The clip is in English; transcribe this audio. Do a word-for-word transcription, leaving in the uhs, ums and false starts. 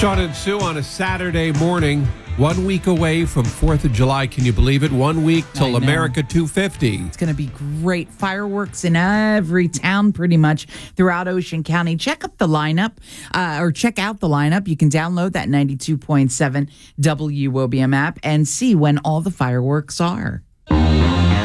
Sean and Sue on a Saturday morning, one week away from fourth of July. Can you believe it? One week till America two fifty. It's going to be great. Fireworks in every town pretty much throughout Ocean County. Check up the lineup uh, or check out the lineup. You can download that ninety-two point seven W O B M app and see when all the fireworks are.